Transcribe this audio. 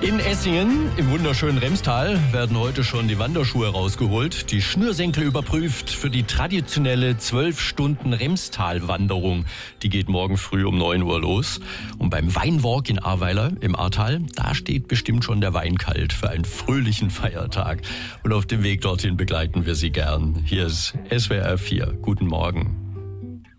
In Essingen, im wunderschönen Remstal, werden heute schon die Wanderschuhe rausgeholt, die Schnürsenkel überprüft für die traditionelle 12 Stunden Remstal-Wanderung. Die geht morgen früh um 9 Uhr los. Und beim Weinwalk in Ahrweiler im Ahrtal, da steht bestimmt schon der Wein kalt für einen fröhlichen Feiertag. Und auf dem Weg dorthin begleiten wir Sie gern. Hier ist SWR 4. Guten Morgen.